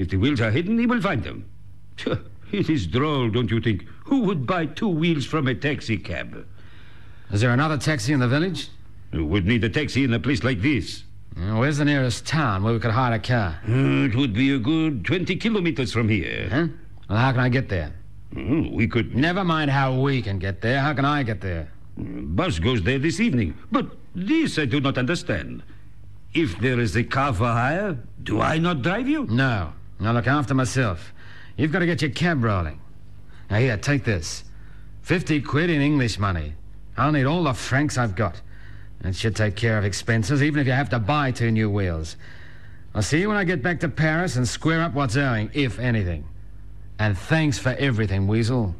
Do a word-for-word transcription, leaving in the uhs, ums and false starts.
If the wheels are hidden, he will find them. It is droll, don't you think? Who would buy two wheels from a taxi cab? Is there another taxi in the village? You would need a taxi in a place like this. Uh, where's the nearest town where we could hire a car? Uh, it would be a good twenty kilometers from here. Huh? Well, how can I get there? Uh, we could... Never mind how we can get there. How can I get there? Uh, bus goes there this evening. But this I do not understand. If there is a car for hire, do I not drive you? No. I'll look after myself. You've got to get your cab rolling. Now, here, take this. Fifty quid in English money. I'll need all the francs I've got. That should take care of expenses, even if you have to buy two new wheels. I'll see you when I get back to Paris and square up what's owing, if anything. And thanks for everything, Weasel.